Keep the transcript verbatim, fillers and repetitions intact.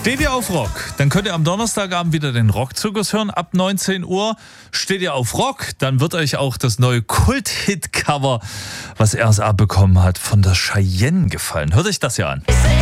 Steht ihr auf Rock? Dann könnt ihr am Donnerstagabend wieder den Rockzirkus hören ab neunzehn Uhr. Steht ihr auf Rock? Dann wird euch auch das neue Kult-Hit-Cover, was R S A bekommen hat, von der Cheyenne gefallen. Hört euch das ja an.